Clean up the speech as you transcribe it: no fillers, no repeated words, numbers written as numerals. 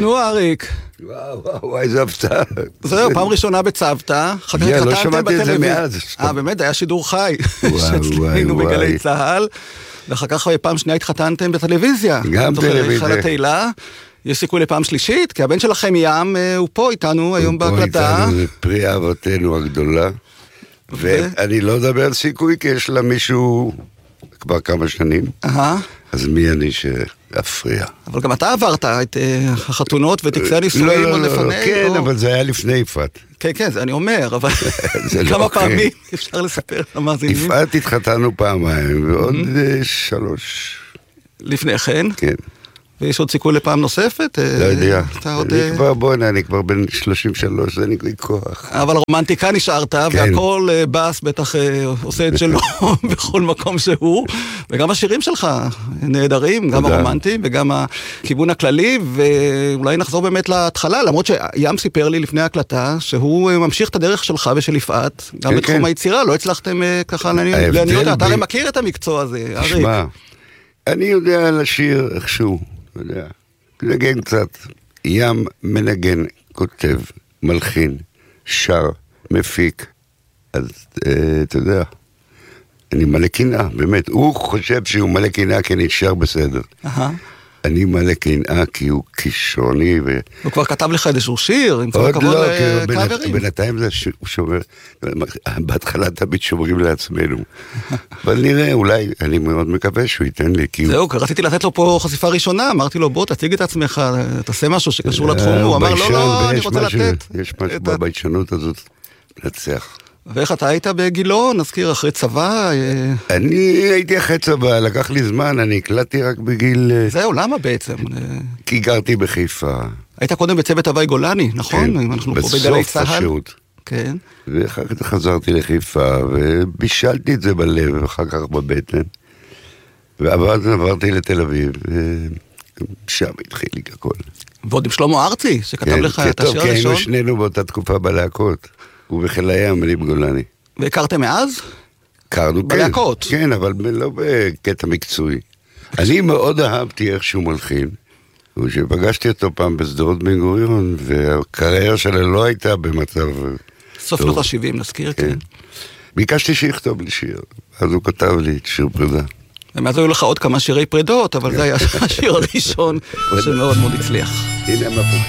נו, אריק. וואו, איזה הפתעה. זהו, פעם ראשונה בצוותא. לא שמעתי את זה מאז. באמת, היה שידור חי. וואי. בגלי צהל. ואחר כך פעם שנייה התחתנתם בטלוויזיה. גם טלוויזיה. חל התהילה. יש סיכוי לפעם שלישית, כי הבן שלכם ים, הוא פה איתנו היום בהקלטה. פה איתנו, זה פרי אהבתנו הגדולה. ואני לא מדבר על סיכוי, כי יש לה מישהו כבר כמה שנים. אז מי אני שאפריע? אבל גם אתה עברת את החתונות וטקסי הנישואים עוד לפני. כן, אבל זה היה לפני יפעת. כן, זה אני אומר, אבל כמה פעמים אפשר לספר למאזינים. יפעת התחתנו פעמיים, ועוד 3. לפני כן? כן. ויש עוד סיכוי לפעם נוספת? לא יודע. אני כבר בן 33, זה נקרא כוח. אבל רומנטיקה נשארת, והכל בס בטח עושה את שלו בכל מקום שהוא, וגם השירים שלך נהדרים, גם הרומנטיים וגם הכיוון הכללי, ואולי נחזור באמת להתחלה, למרות שים סיפר לי לפני ההקלטה, שהוא ממשיך את הדרך שלך ושל יפעת, גם בתחום היצירה, לא הצלחתם ככה לעניין אותה, אתה מכיר את המקצוע הזה, אריק. תשמע, אני יודע לשיר איכשהו, נגן קצת, ים מנגן, כותב, מלחין, שר, מפיק, אז אתה יודע, אני מלא קנאה, באמת, הוא חושב שהוא מלא קנאה כי אני שר בסדר. אני מלא קנאה כי הוא כישרוני הוא כבר כתב לך איזשהו שיר, עם כל הכבוד לקלאברים. בינתיים זה שומר, בהתחלה תמיד שומרים לעצמנו. אבל נראה, אולי, אני מאוד מקווה שהוא ייתן לי. זהו, רציתי לתת לו פה חשיפה ראשונה, אמרתי לו, בוא תציג את עצמך, תעשה משהו שקשור לתחום, הוא אמר, לא, אני רוצה לתת. יש משהו בביישנות הזאת, נצח. ואיך אתה היית בגילו, נזכיר, אחרי צבא? אני הייתי אחרי צבא, לקח לי זמן, אני הקלטתי רק בגיל... זהו, למה בעצם? כי גרתי בחיפה. היית קודם בצוות הווי גולני, נכון? כן, בסוף השירות. כן. ואחר כך חזרתי לחיפה, ובישלתי את זה בלב, ואחר כך בבטן. ועברתי לתל אביב, ושם התחיל לי הכל. ועוד עם שלמה ארצי, שכתב לך את השיר הראשון? כן, היינו שנינו באותה תקופה בלהקות. הוא בחיל הים, אני בגולני. והכרתם מאז? הכרנו, בלהקות. כן, אבל לא בקטע מקצועי. אני מאוד אהבתי איך שהוא מלחין, ושפגשתי אותו פעם בסדרות בן גוריון, והקריירה שלה לא הייתה במצב... סוף שנות ה-70, נזכיר, כן. ביקשתי שיכתוב לי שיר, אז הוא כתב לי את שיר פרידה. ומאז היו לך עוד כמה שירי פרידות, אבל זה היה השיר הראשון שמאוד מאוד הצליח. הנה המפוחים.